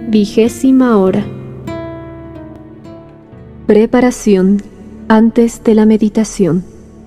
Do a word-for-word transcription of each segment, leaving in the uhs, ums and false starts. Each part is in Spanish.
Vigésima hora. Preparación antes de la meditación.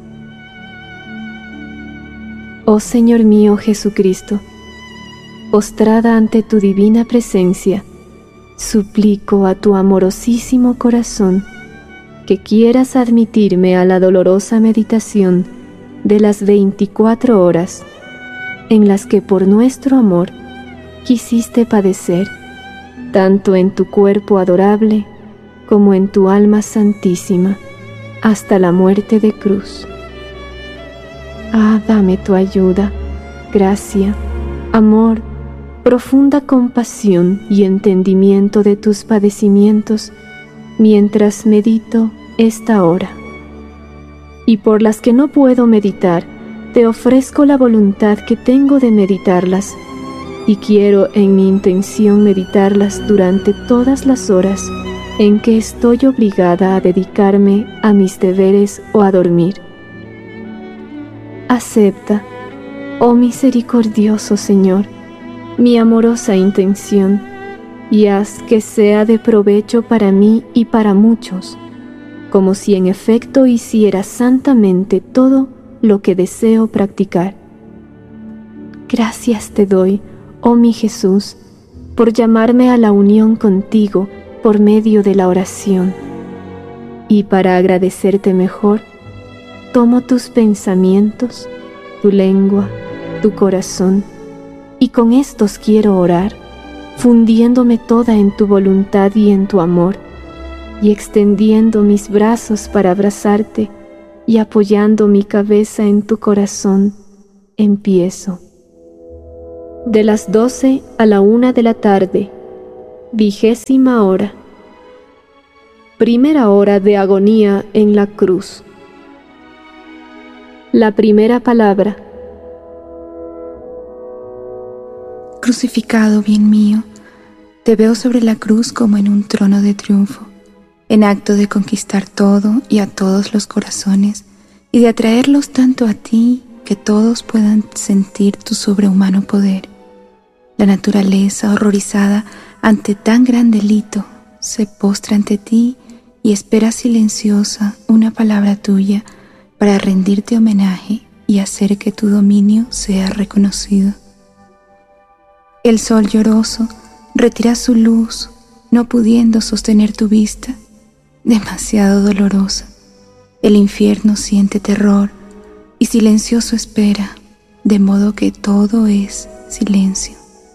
Oh Señor mío Jesucristo, postrada ante tu divina presencia, suplico a tu amorosísimo corazón que quieras admitirme a la dolorosa meditación de las veinticuatro horas en las que por nuestro amor quisiste padecer, tanto en tu cuerpo adorable como en tu alma santísima, hasta la muerte de cruz. Ah, dame tu ayuda, gracia, amor, profunda compasión y entendimiento de tus padecimientos mientras medito esta hora. Y por las que no puedo meditar, te ofrezco la voluntad que tengo de meditarlas, y quiero en mi intención meditarlas durante todas las horas en que estoy obligada a dedicarme a mis deberes o a dormir. Acepta, oh misericordioso Señor, mi amorosa intención, y haz que sea de provecho para mí y para muchos, como si en efecto hiciera santamente todo lo que deseo practicar. Gracias te doy, oh mi Jesús, por llamarme a la unión contigo por medio de la oración. Y para agradecerte mejor, tomo tus pensamientos, tu lengua, tu corazón, y con estos quiero orar, fundiéndome toda en tu voluntad y en tu amor, y extendiendo mis brazos para abrazarte y apoyando mi cabeza en tu corazón, empiezo. De las doce a la una de la tarde, vigésima hora. Primera hora de agonía en la cruz. La primera palabra. Crucificado, bien mío, te veo sobre la cruz como en un trono de triunfo, en acto de conquistar todo y a todos los corazones, y de atraerlos tanto a ti que todos puedan sentir tu sobrehumano poder. La naturaleza, horrorizada ante tan gran delito, se postra ante ti y espera silenciosa una palabra tuya para rendirte homenaje y hacer que tu dominio sea reconocido. El sol lloroso retira su luz, no pudiendo sostener tu vista, demasiado dolorosa. El infierno siente terror y silencioso espera, de modo que todo es silencio.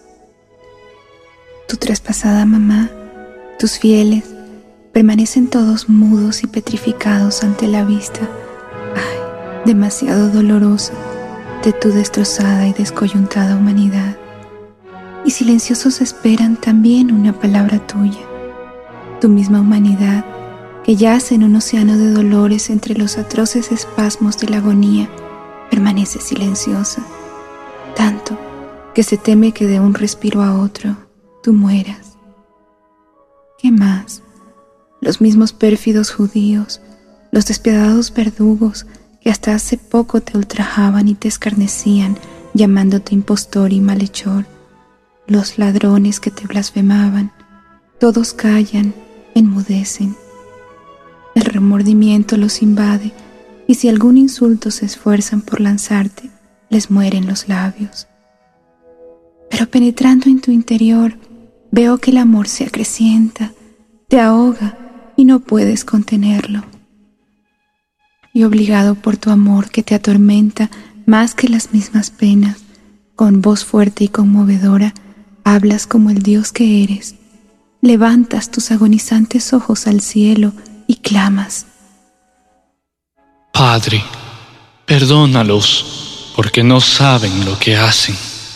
Tu traspasada mamá, tus fieles, permanecen todos mudos y petrificados ante la vista, ay, demasiado dolorosa, de tu destrozada y descoyuntada humanidad. Y silenciosos esperan también una palabra tuya. Tu misma humanidad, que yace en un océano de dolores entre los atroces espasmos de la agonía, permanece silenciosa, tanto que se teme que de un respiro a otro tú mueras. ¿Qué más? Los mismos pérfidos judíos, los despiadados verdugos que hasta hace poco te ultrajaban y te escarnecían, llamándote impostor y malhechor, los ladrones que te blasfemaban, todos callan, enmudecen. El remordimiento los invade, y si algún insulto se esfuerzan por lanzarte, les mueren los labios. Pero penetrando en tu interior, veo que el amor se acrecienta, te ahoga y no puedes contenerlo. Y obligado por tu amor que te atormenta más que las mismas penas, con voz fuerte y conmovedora, hablas como el Dios que eres, levantas tus agonizantes ojos al cielo y clamas: Padre, perdónalos, porque no saben lo que hacen.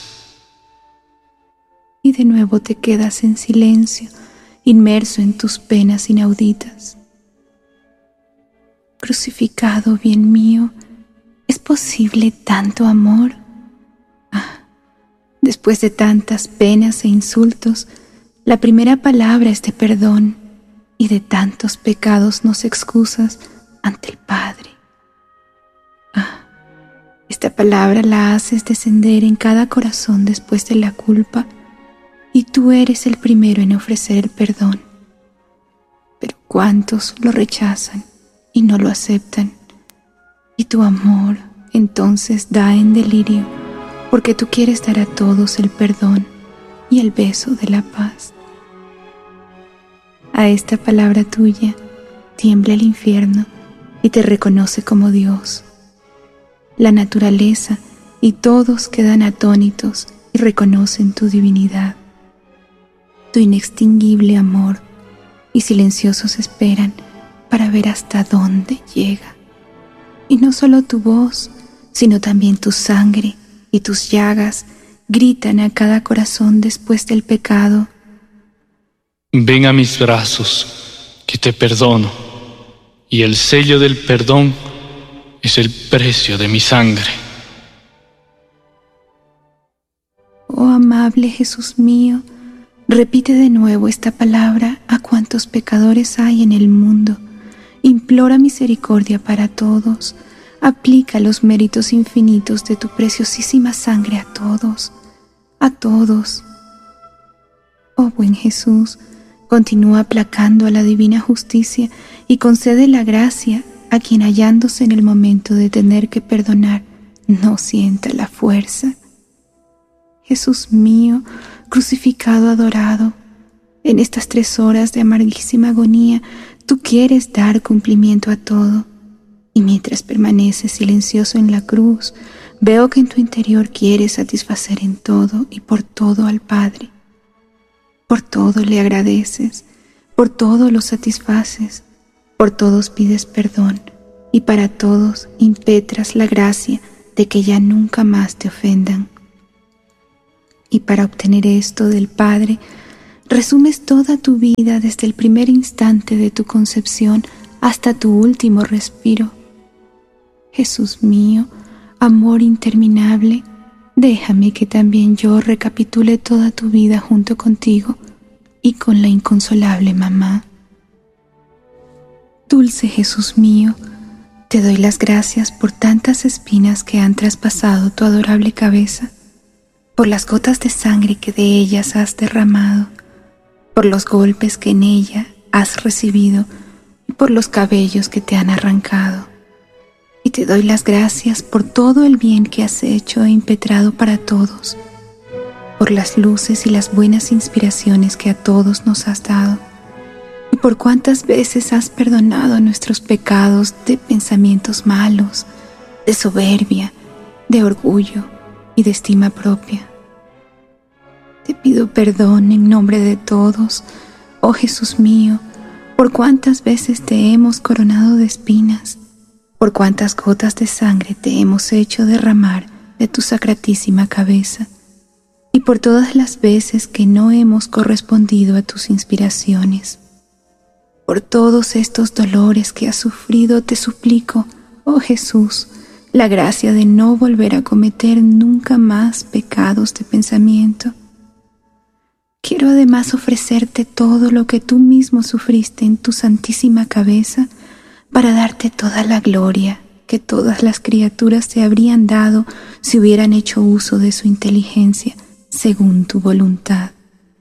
Y de nuevo te quedas en silencio, inmerso en tus penas inauditas. Crucificado, bien mío, ¿es posible tanto amor? Ah, después de tantas penas e insultos, la primera palabra es de perdón, y de tantos pecados nos excusas ante el Padre. Ah, esta palabra la haces descender en cada corazón después de la culpa, y tú eres el primero en ofrecer el perdón. Pero cuántos lo rechazan y no lo aceptan, y tu amor entonces da en delirio, porque tú quieres dar a todos el perdón y el beso de la paz. A esta palabra tuya tiembla el infierno y te reconoce como Dios. La naturaleza y todos quedan atónitos y reconocen tu divinidad, tu inextinguible amor, y silenciosos esperan para ver hasta dónde llega. Y no solo tu voz, sino también tu sangre y tus llagas gritan a cada corazón después del pecado: ven a mis brazos, que te perdono, y el sello del perdón es el precio de mi sangre. Oh amable Jesús mío, repite de nuevo esta palabra a cuantos pecadores hay en el mundo. Implora misericordia para todos. Aplica los méritos infinitos de tu preciosísima sangre a todos, a todos. Oh buen Jesús, continúa aplacando a la divina justicia y concede la gracia a quien, hallándose en el momento de tener que perdonar, no sienta la fuerza. Jesús mío, crucificado, adorado, en estas tres horas de amarguísima agonía, tú quieres dar cumplimiento a todo, y mientras permaneces silencioso en la cruz, veo que en tu interior quieres satisfacer en todo y por todo al Padre. Por todo le agradeces, por todo lo satisfaces, por todos pides perdón, y para todos impetras la gracia de que ya nunca más te ofendan. Y para obtener esto del Padre, resumes toda tu vida desde el primer instante de tu concepción hasta tu último respiro. Jesús mío, amor interminable, déjame que también yo recapitule toda tu vida junto contigo y con la inconsolable mamá. Dulce Jesús mío, te doy las gracias por tantas espinas que han traspasado tu adorable cabeza, por las gotas de sangre que de ellas has derramado, por los golpes que en ella has recibido y por los cabellos que te han arrancado. Y te doy las gracias por todo el bien que has hecho e impetrado para todos, por las luces y las buenas inspiraciones que a todos nos has dado, y por cuántas veces has perdonado nuestros pecados de pensamientos malos, de soberbia, de orgullo y de estima propia. Te pido perdón en nombre de todos, oh Jesús mío, por cuántas veces te hemos coronado de espinas, por cuántas gotas de sangre te hemos hecho derramar de tu sacratísima cabeza, y por todas las veces que no hemos correspondido a tus inspiraciones. Por todos estos dolores que has sufrido, te suplico, oh Jesús, la gracia de no volver a cometer nunca más pecados de pensamiento. Quiero además ofrecerte todo lo que tú mismo sufriste en tu santísima cabeza para darte toda la gloria que todas las criaturas te habrían dado si hubieran hecho uso de su inteligencia según tu voluntad.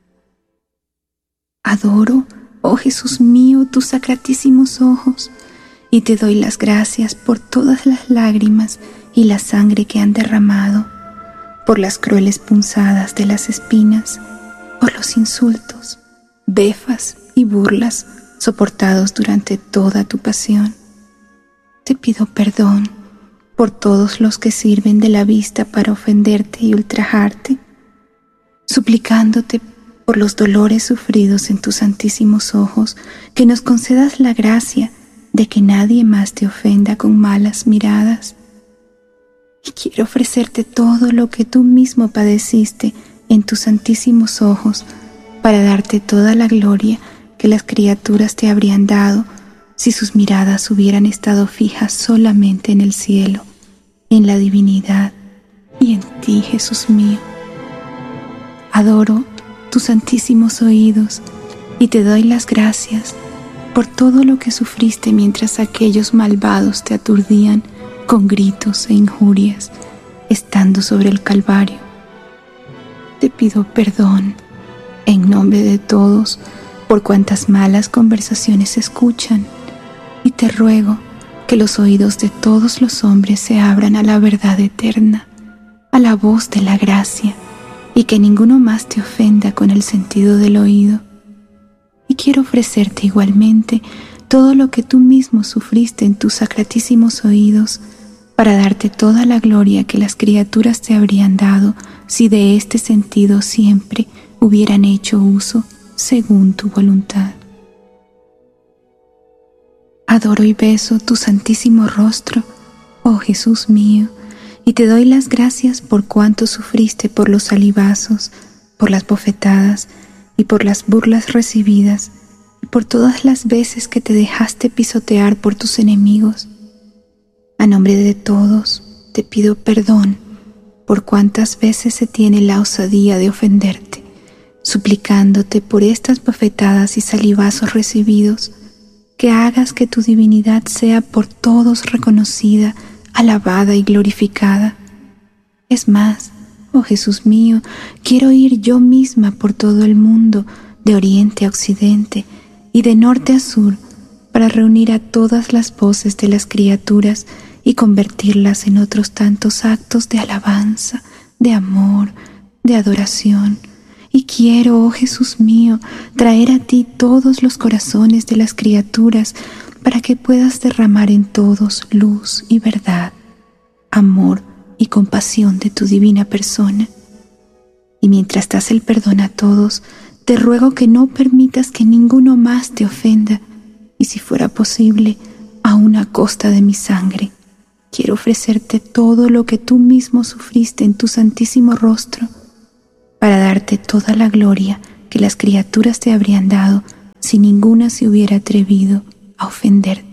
Adoro, oh Jesús mío, tus sacratísimos ojos, y te doy las gracias por todas las lágrimas y la sangre que han derramado, por las crueles punzadas de las espinas, por los insultos, befas y burlas soportados durante toda tu pasión. Te pido perdón por todos los que sirven de la vista para ofenderte y ultrajarte, suplicándote por los dolores sufridos en tus santísimos ojos, que nos concedas la gracia de que nadie más te ofenda con malas miradas. Y quiero ofrecerte todo lo que tú mismo padeciste en tus santísimos ojos, para darte toda la gloria que las criaturas te habrían dado si sus miradas hubieran estado fijas solamente en el cielo, en la divinidad y en ti, Jesús mío. Adoro tus santísimos oídos y te doy las gracias por todo lo que sufriste mientras aquellos malvados te aturdían con gritos e injurias, estando sobre el Calvario. Te pido perdón en nombre de todos, por cuantas malas conversaciones se escuchan, y te ruego que los oídos de todos los hombres se abran a la verdad eterna, a la voz de la gracia, y que ninguno más te ofenda con el sentido del oído. Y quiero ofrecerte igualmente todo lo que tú mismo sufriste en tus sacratísimos oídos, para darte toda la gloria que las criaturas te habrían dado si de este sentido siempre hubieran hecho uso según tu voluntad. Adoro y beso tu santísimo rostro, oh Jesús mío, y te doy las gracias por cuanto sufriste por los salivazos, por las bofetadas y por las burlas recibidas, y por todas las veces que te dejaste pisotear por tus enemigos. A nombre de todos te pido perdón por cuantas veces se tiene la osadía de ofenderte, suplicándote por estas bofetadas y salivazos recibidos, que hagas que tu divinidad sea por todos reconocida, alabada y glorificada. Es más, oh Jesús mío, quiero ir yo misma por todo el mundo, de oriente a occidente y de norte a sur, para reunir a todas las voces de las criaturas y convertirlas en otros tantos actos de alabanza, de amor, de adoración. Y quiero, oh Jesús mío, traer a ti todos los corazones de las criaturas para que puedas derramar en todos luz y verdad, amor y compasión de tu divina persona. Y mientras das el perdón a todos, te ruego que no permitas que ninguno más te ofenda, y si fuera posible, aun a costa de mi sangre. Quiero ofrecerte todo lo que tú mismo sufriste en tu santísimo rostro, para darte toda la gloria que las criaturas te habrían dado si ninguna se hubiera atrevido a ofenderte.